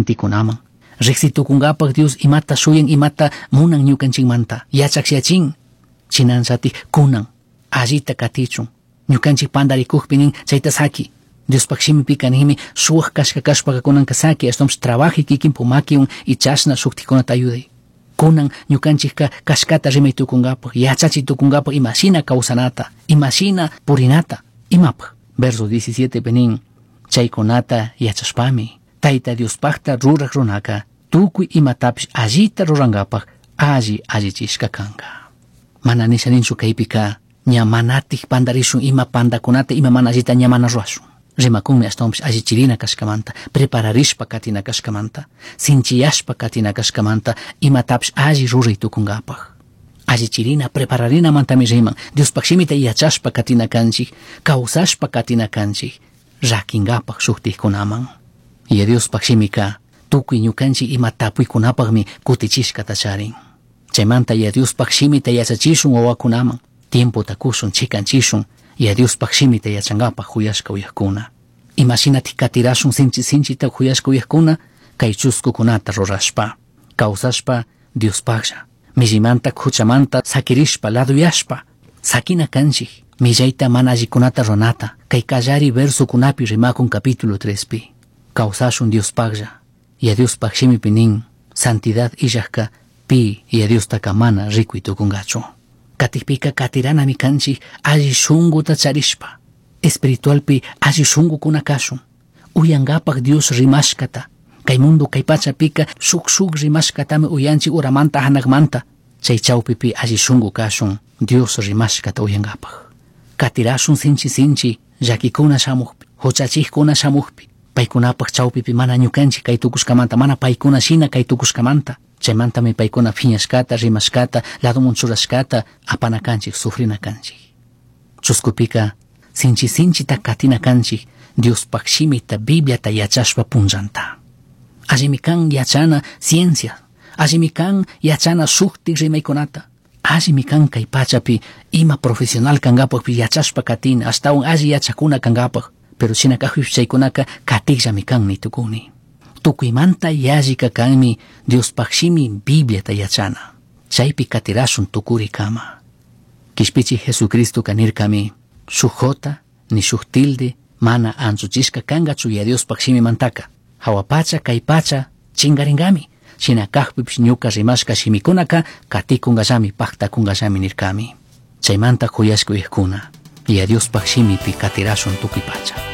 gentikunama. Riqsitukungapak Dios imata shuyan imata munan ñukanchikmanta yachaksiyachin chinansati kunan allita katichun ñukanchik pandarikukpinin chayta saki Diospak shimipika nimi shuwaq kashpaka kunanka saki astomsh trabaji kikin pumakiwan y chashna shuktikunata ayuday kunan ñukanchikka kashkata rimaytukungapak yachachitukungapak imashina kawsanata imashina purinata imapak verso 17 penin chaykunata yachashpami Tayta Diospakta rurak runaka tukuy imatapish allita rurangapak allichishka kanka. Mana nishaninchu kaypika ña manatik pandarishun ima pandakunata ima mana allita ña mana ruashun. Rimakunmi ashtawanpish allichirina kashkamanta, prepararishpa katina kashkamanta, sinchiyashpa katina kashkamanta imatapish alli ruraytukungapak. Allichirina prepararina mantami riman Diospak shimita yachashpa katina kanchik, kawsashpa katina kanchik, rakingapak shuktikkunaman. Y Diospak shimika tukuy ñukanchik ima tapuykunapakmi kutichishkata charin. Chaymanta ya Diospak shimita yachachishun wawakunaman, tiempo kushun chikanchishun, ya Diospak shimita yachangapak huyashka uyakkuna. Imashinatik katirashun sinchita huyashka uyakkuna, kay chuskukunata rurashpa, kawsashpa Diospaklla, millimanta huchamanta sakirishpa laduyashpa, sakina kanchik, millayta mana allikunata ronata, kay kallari versukunapi rimakun capítulo 3pi. Kawsashun Diospaklla, y a Diospak shimipi nin, santidad illakka pi y a Diostaka mana rikuytukungachu. Katikpika katiranami kanchik alli shunguta charishpa, espiritualpi alli shungukuna kashun, uyangapak Dios rimashkata, kay mundo kay pachapika shuk rimashkatami uyanchik uramanta hanakmanta, chay chawpipi alli shungu kashun Dios rimashkata uyangapak. Katirashun sinchi llakikuna shamukpi, huchachikuna shamukpi, paykunapak chawpipi mana ñukanchik kay tukushkamanta mana paykuna shina kay tukushkamanta chaymantami paykuna phiñashkata rimashkata ladomun churashkata apana kanchik sufrina kanchik chuskupika sinchita katina kanchik Diospak shimita Bibliata yachashpa punllanta allimi kan yachana ciencia allimi kan yachana shuktik rimaykunata allimi kan kay pachapi ima profesional kangapak yachashpa katina astawan alli yachakuna kangapak pero shina kahuish chaykunaka katikllami kan nitukuni. Tukuymanta yallika kanmi Diospak shimi Bibliata yachana. Chaypi katirashun tukuri kama. Kishpichi Jesucristo kanirkami shuk jota ni shuk tilde mana anchuchishka kangachu ya Diospak shimi mantaka. Hawapacha kaypacha chingaringami. Shina kahpipish ñuka rimashka shimikunaka katikungallami paktakungallami nirkami. Chaymanta kuyashka uyakkuna. Y a Diospak shimipi katirashun tukuypacha.